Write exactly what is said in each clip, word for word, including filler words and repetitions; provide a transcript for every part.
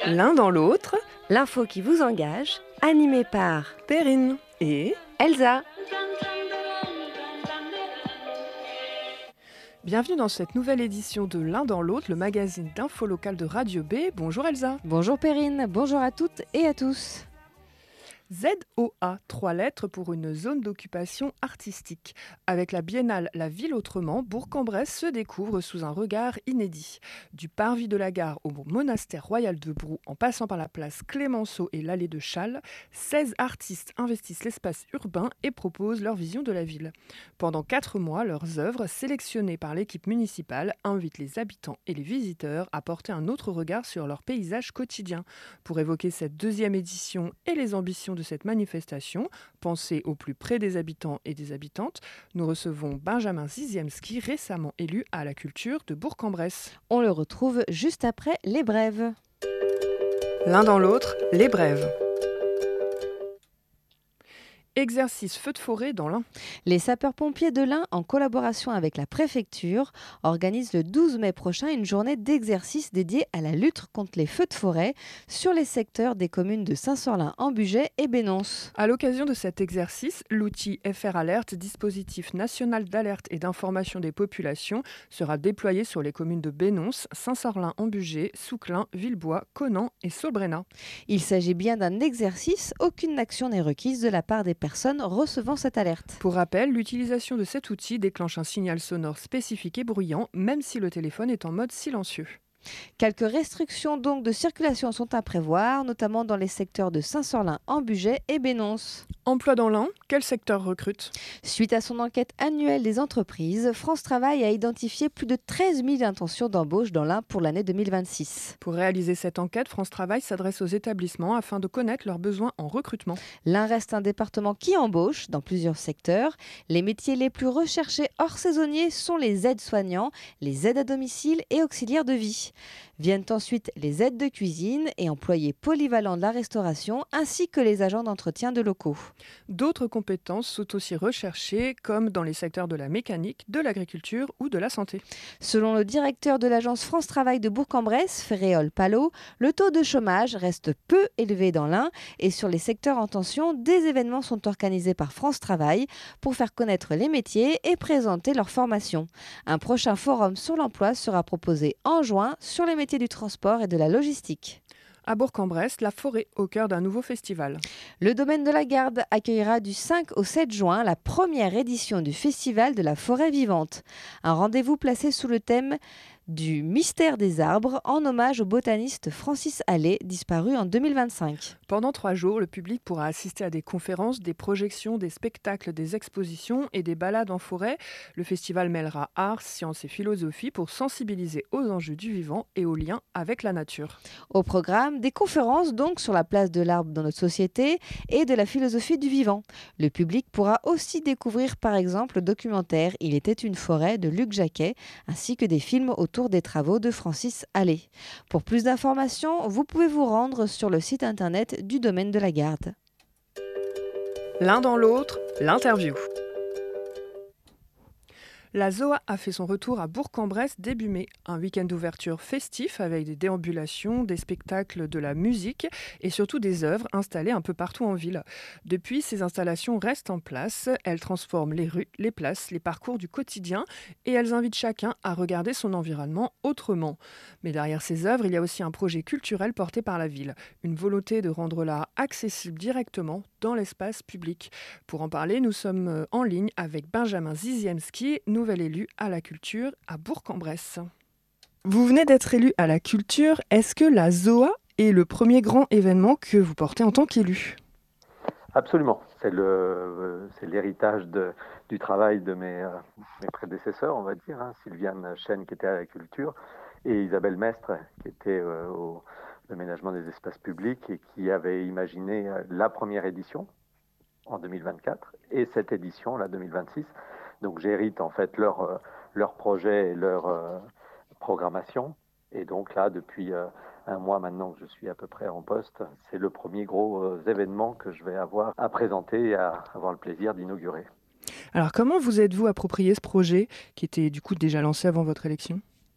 L'un dans l'autre, L'info qui vous engage, animée par Perrine et Elsa. bienvenue dans cette nouvelle édition de L'un dans l'autre, le magazine d'info locale de Radio B. Bonjour Elsa. Bonjour Perrine, bonjour à toutes et à tous. Z O A, trois lettres pour une zone d'occupation artistique. Avec la biennale La Ville Autrement, Bourg-en-Bresse se découvre sous un regard inédit. Du parvis de la gare au monastère royal de Brou, en passant par la place Clémenceau et l'allée de Chasles, seize artistes investissent l'espace urbain et proposent leur vision de la ville. Pendant quatre mois, leurs œuvres, sélectionnées par l'équipe municipale, invitent les habitants et les visiteurs à porter un autre regard sur leur paysage quotidien. Pour évoquer cette deuxième édition et les ambitions de cette manifestation, pensée au plus près des habitants et des habitantes, nous recevons Benjamin Ziziemski, récemment élu à la culture de Bourg-en-Bresse. On le retrouve juste après les brèves. L'un dans l'autre, les brèves. Exercice feu de forêt dans l'Ain. Les sapeurs-pompiers de l'Ain, en collaboration avec la préfecture, organisent le douze mai prochain une journée d'exercice dédiée à la lutte contre les feux de forêt sur les secteurs des communes de Saint-Sorlin-en-Bugey et Bénonce. À l'occasion de cet exercice, l'outil F R Alert, dispositif national d'alerte et d'information des populations, sera déployé sur les communes de Bénonce, Saint-Sorlin-en-Bugey, Souclin, Villebois, Conan et Solbrenna. Il s'agit bien d'un exercice, aucune action n'est requise de la part des personnes recevant cette alerte. Pour rappel, l'utilisation de cet outil déclenche un signal sonore spécifique et bruyant, même si le téléphone est en mode silencieux. Quelques restrictions donc de circulation sont à prévoir, notamment dans les secteurs de Saint-Sorlin-en-Bugey et Bénonce. Emploi dans l'Ain, quel secteur recrute ? Suite à son enquête annuelle des entreprises, France Travail a identifié plus de treize mille intentions d'embauche dans l'Ain pour l'année deux mille vingt-six. Pour réaliser cette enquête, France Travail s'adresse aux établissements afin de connaître leurs besoins en recrutement. L'Ain reste un département qui embauche dans plusieurs secteurs. Les métiers les plus recherchés hors saisonniers sont les aides-soignants, les aides à domicile et auxiliaires de vie. Viennent ensuite les aides de cuisine et employés polyvalents de la restauration, ainsi que les agents d'entretien de locaux. D'autres compétences sont aussi recherchées, comme dans les secteurs de la mécanique, de l'agriculture ou de la santé. Selon le directeur de l'agence France Travail de Bourg-en-Bresse, Ferréol Palot, le taux de chômage reste peu élevé dans l'Ain et sur les secteurs en tension, des événements sont organisés par France Travail pour faire connaître les métiers et présenter leur formation. Un prochain forum sur l'emploi sera proposé en juin sur les métiers du transport et de la logistique. À Bourg-en-Bresse, la forêt au cœur d'un nouveau festival. Le domaine de la Garde accueillera du cinq au sept juin la première édition du Festival de la forêt vivante. Un rendez-vous placé sous le thème du mystère des arbres en hommage au botaniste Francis Allais, disparu en deux mille vingt-cinq. Pendant trois jours, le public pourra assister à des conférences, des projections, des spectacles, des expositions et des balades en forêt. Le festival mêlera art, sciences et philosophie pour sensibiliser aux enjeux du vivant et aux liens avec la nature. Au programme, des conférences donc sur la place de l'arbre dans notre société et de la philosophie du vivant. Le public pourra aussi découvrir par exemple le documentaire « Il était une forêt » de Luc Jacquet, ainsi que des films autour des travaux de Francis Allais. Pour plus d'informations, vous pouvez vous rendre sur le site internet du domaine de la Garde. L'un dans l'autre, l'interview. La Z O A a fait son retour à Bourg-en-Bresse début mai. Un week-end d'ouverture festif avec des déambulations, des spectacles, de la musique et surtout des œuvres installées un peu partout en ville. Depuis, ces installations restent en place. Elles transforment les rues, les places, les parcours du quotidien et elles invitent chacun à regarder son environnement autrement. Mais derrière ces œuvres, il y a aussi un projet culturel porté par la ville. Une volonté de rendre l'art accessible directement dans l'espace public. Pour en parler, nous sommes en ligne avec Benjamin Ziziemski, nouvel élu à la culture à Bourg-en-Bresse. Vous venez d'être élu à la culture. Est-ce que la Z O A est le premier grand événement que vous portez en tant qu'élu ? Absolument. C'est, le, c'est l'héritage de, du travail de mes, euh, mes prédécesseurs, on va dire, hein, Sylviane Chêne qui était à la culture et Isabelle Mestre qui était euh, au l'aménagement des espaces publics et qui avait imaginé la première édition en deux mille vingt-quatre et cette édition, la deux mille vingt-six. Donc j'hérite en fait leur, euh, leur projet et leur euh, programmation. Et donc là, depuis euh, un mois maintenant que je suis à peu près en poste, c'est le premier gros euh, événement que je vais avoir à présenter et à avoir le plaisir d'inaugurer. Alors comment vous êtes-vous approprié ce projet qui était du coup déjà lancé avant votre élection ?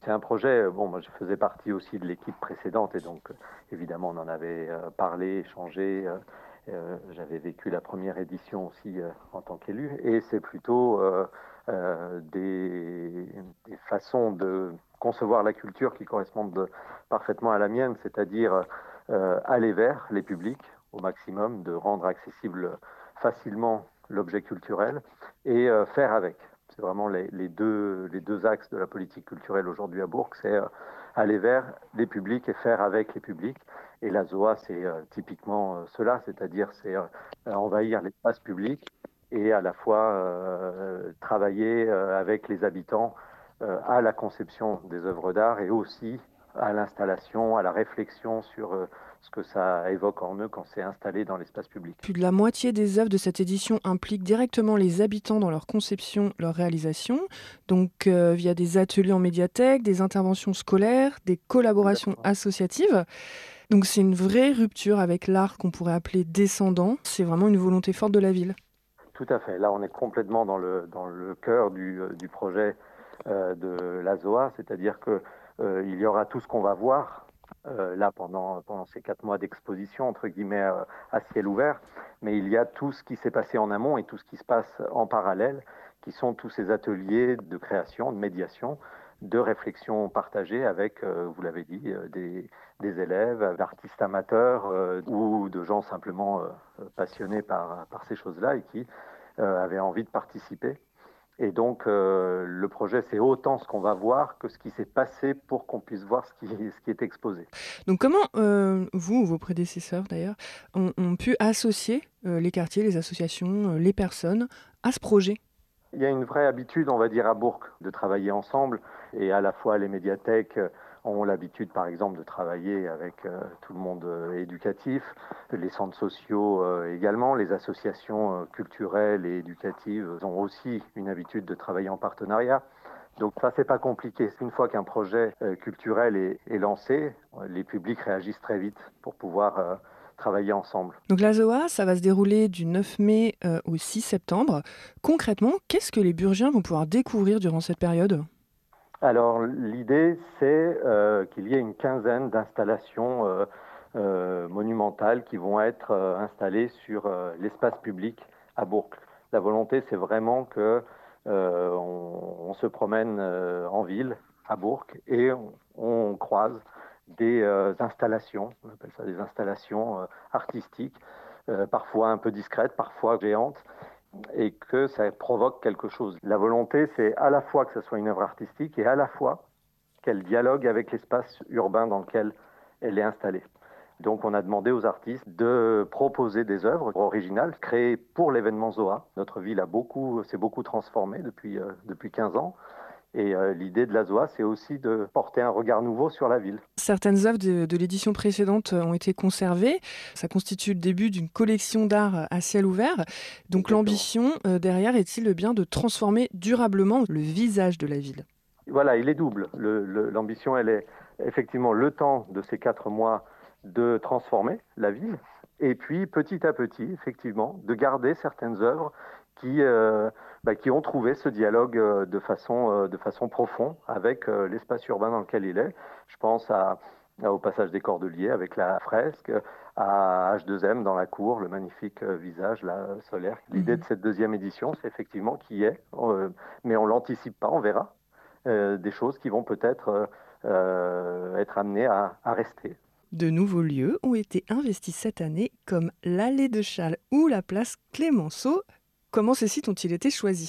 C'est un projet, bon, moi je faisais partie aussi de l'équipe précédente et donc évidemment on en avait parlé, échangé. Euh, j'avais vécu la première édition aussi euh, en tant qu'élu et c'est plutôt euh, euh, des, des façons de concevoir la culture qui correspondent parfaitement à la mienne, c'est-à-dire euh, aller vers les publics au maximum, de rendre accessible facilement l'objet culturel et euh, faire avec. C'est vraiment les, les, deux, les deux axes de la politique culturelle aujourd'hui à Bourg, c'est euh, aller vers les publics et faire avec les publics. Et la Z O A, c'est euh, typiquement euh, cela, c'est-à-dire c'est euh, envahir l'espace public et à la fois euh, travailler euh, avec les habitants euh, à la conception des œuvres d'art et aussi à l'installation, à la réflexion sur euh, ce que ça évoque en eux quand c'est installé dans l'espace public. Plus de la moitié des œuvres de cette édition impliquent directement les habitants dans leur conception, leur réalisation, donc euh, via des ateliers en médiathèque, des interventions scolaires, des collaborations Exactement. associatives. Donc c'est une vraie rupture avec l'art qu'on pourrait appeler descendant. C'est vraiment une volonté forte de la ville. Tout à fait. Là, on est complètement dans le, dans le cœur du, du projet euh, de la Z O A, c'est-à-dire qu'il euh, y aura tout ce qu'on va voir euh, là pendant, pendant ces quatre mois d'exposition, entre guillemets, euh, à ciel ouvert, mais il y a tout ce qui s'est passé en amont et tout ce qui se passe en parallèle, qui sont tous ces ateliers de création, de médiation, de réflexion partagée avec, euh, vous l'avez dit, euh, des, des élèves, d'artistes amateurs euh, ou de gens simplement euh, passionnés par, par ces choses-là et qui euh, avaient envie de participer. Et donc, euh, le projet, c'est autant ce qu'on va voir que ce qui s'est passé pour qu'on puisse voir ce qui, ce qui est exposé. Donc comment euh, vous ou vos prédécesseurs d'ailleurs ont, ont pu associer euh, les quartiers, les associations, euh, les personnes à ce projet ? Il y a une vraie habitude, on va dire, à Bourg de travailler ensemble et à la fois les médiathèques ont l'habitude, par exemple, de travailler avec euh, tout le monde euh, éducatif, les centres sociaux euh, également, les associations euh, culturelles et éducatives ont aussi une habitude de travailler en partenariat. Donc ça, c'est pas compliqué. Une fois qu'un projet euh, culturel est, est lancé, les publics réagissent très vite pour pouvoir euh, travailler ensemble. Donc la Z O A, ça va se dérouler du neuf mai euh, au six septembre. Concrètement, qu'est-ce que les Burgiens vont pouvoir découvrir durant cette période ? Alors l'idée, c'est euh, qu'il y ait une quinzaine d'installations euh, euh, monumentales qui vont être euh, installées sur euh, l'espace public à Bourg. La volonté, c'est vraiment que euh, on, on se promène euh, en ville à Bourg et on, on croise des euh, installations, on appelle ça des installations euh, artistiques, euh, parfois un peu discrètes, parfois géantes, et que ça provoque quelque chose. La volonté, c'est à la fois que ce soit une œuvre artistique et à la fois qu'elle dialogue avec l'espace urbain dans lequel elle est installée. Donc on a demandé aux artistes de proposer des œuvres originales créées pour l'événement Z O A. Notre ville a beaucoup, s'est beaucoup transformée depuis, euh, depuis quinze ans. Et euh, l'idée de la Z O A, c'est aussi de porter un regard nouveau sur la ville. Certaines œuvres de, de l'édition précédente ont été conservées. Ça constitue le début d'une collection d'art à ciel ouvert. Donc Exactement. L'ambition euh, derrière est-il bien de transformer durablement le visage de la ville ? Voilà, il est double. Le, le, l'ambition, elle est effectivement le temps de ces quatre mois de transformer la ville. Et puis, petit à petit, effectivement, de garder certaines œuvres qui, euh, bah, qui ont trouvé ce dialogue euh, de, façon, euh, de façon profonde avec euh, l'espace urbain dans lequel il est. Je pense à, à, au passage des Cordeliers avec la fresque, à H deux M dans la cour, le magnifique euh, visage là, solaire. L'idée de cette deuxième édition, c'est effectivement qu'il y ait, euh, mais on ne l'anticipe pas, on verra, euh, des choses qui vont peut-être euh, être amenées à, à rester. De nouveaux lieux ont été investis cette année, comme l'allée de Chasles ou la place Clémenceau. Comment ces sites ont-ils été choisis ?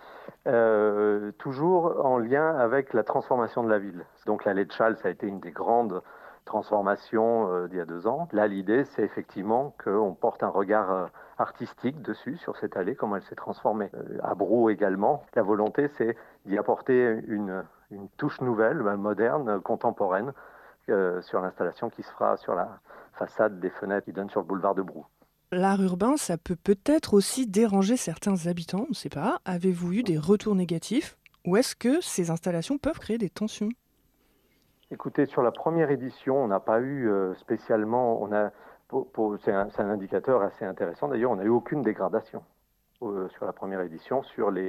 euh, Toujours en lien avec la transformation de la ville. Donc l'allée de Chasles, ça a été une des grandes transformations euh, d'il y a deux ans. Là, l'idée, c'est effectivement qu'on porte un regard euh, artistique dessus, sur cette allée, comment elle s'est transformée. Euh, à Brou également, la volonté, c'est d'y apporter une, une touche nouvelle, moderne, contemporaine, euh, sur l'installation qui se fera sur la façade des fenêtres qui donnent sur le boulevard de Brou. L'art urbain, ça peut peut-être aussi déranger certains habitants, on ne sait pas. Avez-vous eu des retours négatifs ou est-ce que ces installations peuvent créer des tensions ? Écoutez, sur la première édition, on n'a pas eu euh, spécialement, on a, pour, pour, c'est, un, c'est un indicateur assez intéressant d'ailleurs, on n'a eu aucune dégradation euh, sur la première édition, sur les,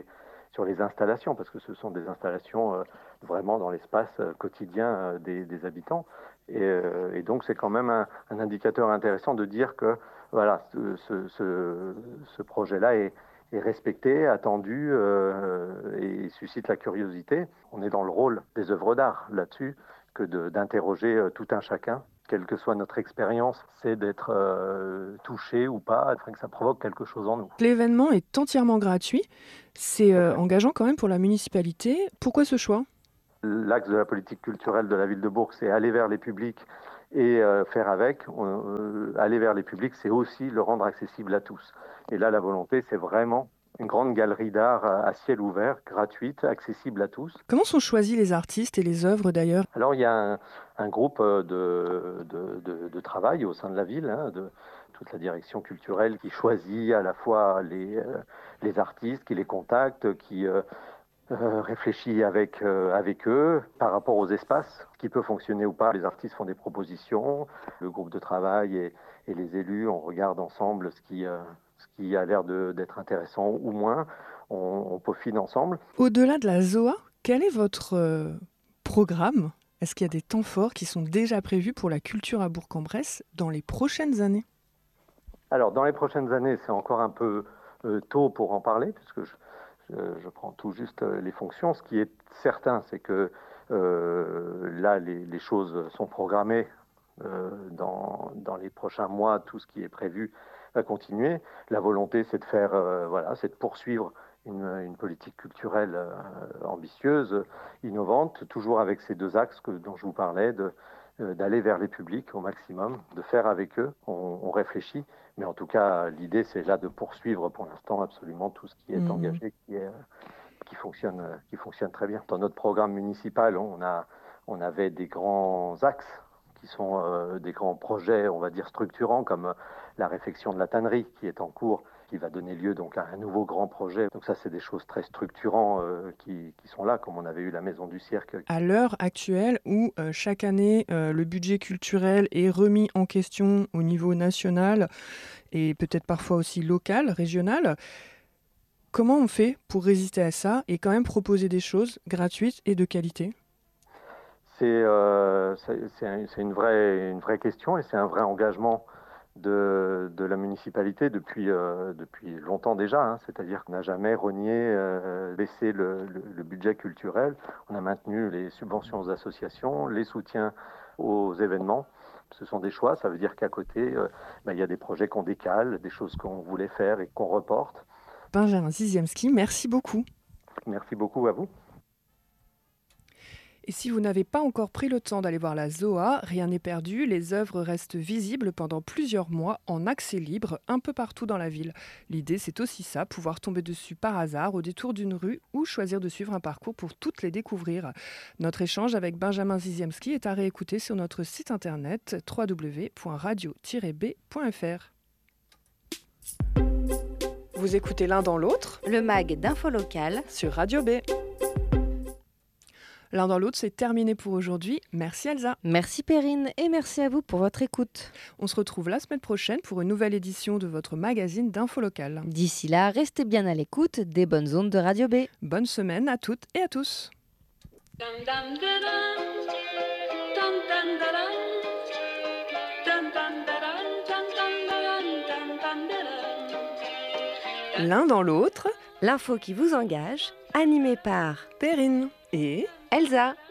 sur les installations, parce que ce sont des installations euh, vraiment dans l'espace euh, quotidien euh, des, des habitants. Et, euh, et donc c'est quand même un, un indicateur intéressant de dire que voilà, ce, ce, ce, ce projet-là est, est respecté, attendu euh, et suscite la curiosité. On est dans le rôle des œuvres d'art là-dessus, que de, d'interroger euh, tout un chacun, quelle que soit notre expérience, c'est d'être euh, touché ou pas, afin que ça provoque quelque chose en nous. L'événement est entièrement gratuit, c'est euh, engageant quand même pour la municipalité. Pourquoi ce choix ? L'axe de la politique culturelle de la ville de Bourg, c'est aller vers les publics et euh, faire avec. Euh, aller vers les publics, c'est aussi le rendre accessible à tous. Et là, la volonté, c'est vraiment une grande galerie d'art à ciel ouvert, gratuite, accessible à tous. Comment sont choisis les artistes et les œuvres d'ailleurs ? Alors, il y a un, un groupe de, de, de, de travail au sein de la ville, hein, de toute la direction culturelle qui choisit à la fois les, euh, les artistes, qui les contacte, qui... Euh, Euh, réfléchit avec, euh, avec eux par rapport aux espaces, ce qui peut fonctionner ou pas. Les artistes font des propositions, le groupe de travail et, et les élus, on regarde ensemble ce qui, euh, ce qui a l'air de, d'être intéressant ou moins, on, on peaufine ensemble. Au-delà de la Z O A, quel est votre euh, programme ? Est-ce qu'il y a des temps forts qui sont déjà prévus pour la culture à Bourg-en-Bresse dans les prochaines années ? Alors, dans les prochaines années, c'est encore un peu euh, tôt pour en parler, puisque je, je, je prends tout juste les fonctions. Ce qui est certain, c'est que euh, là, les, les choses sont programmées euh, dans, dans les prochains mois. Tout ce qui est prévu va continuer. La volonté, c'est de faire, euh, voilà, c'est de poursuivre une, une politique culturelle euh, ambitieuse, innovante, toujours avec ces deux axes que, dont je vous parlais, de, euh, d'aller vers les publics au maximum, de faire avec eux. On, on réfléchit. Mais en tout cas, l'idée, c'est là de poursuivre pour l'instant absolument tout ce qui est mmh. engagé, qui, est, qui, fonctionne, qui fonctionne très bien. Dans notre programme municipal, on, a, on avait des grands axes qui sont euh, des grands projets, on va dire, structurants, comme la réfection de la tannerie qui est en cours, qui va donner lieu donc à un nouveau grand projet. Donc ça, c'est des choses très structurantes euh, qui, qui sont là, comme on avait eu la Maison du Cirque. À l'heure actuelle où euh, chaque année, euh, le budget culturel est remis en question au niveau national et peut-être parfois aussi local, régional, comment on fait pour résister à ça et quand même proposer des choses gratuites et de qualité ? C'est, euh, c'est, c'est, un, c'est une, vraie, une vraie question et c'est un vrai engagement de, de la municipalité depuis, euh, depuis longtemps déjà, hein. C'est-à-dire qu'on n'a jamais renié, euh, baissé le, le, le budget culturel. On a maintenu les subventions aux associations, les soutiens aux événements. Ce sont des choix, ça veut dire qu'à côté, euh, ben, y a des projets qu'on décale, des choses qu'on voulait faire et qu'on reporte. Benjamin Ziziemski, merci beaucoup. Merci beaucoup à vous. Et si vous n'avez pas encore pris le temps d'aller voir la Z O A, rien n'est perdu, les œuvres restent visibles pendant plusieurs mois en accès libre un peu partout dans la ville. L'idée, c'est aussi ça, pouvoir tomber dessus par hasard au détour d'une rue ou choisir de suivre un parcours pour toutes les découvrir. Notre échange avec Benjamin Ziziemski est à réécouter sur notre site internet w w w point radio tiret b point f r. Vous écoutez L'un dans l'autre, le mag d'info locale sur Radio B. L'un dans l'autre, c'est terminé pour aujourd'hui. Merci Elsa. Merci Perrine et merci à vous pour votre écoute. On se retrouve la semaine prochaine pour une nouvelle édition de votre magazine d'info locale. D'ici là, restez bien à l'écoute des bonnes ondes de Radio B. Bonne semaine à toutes et à tous. L'un dans l'autre, l'info qui vous engage, animée par Perrine et Elsa.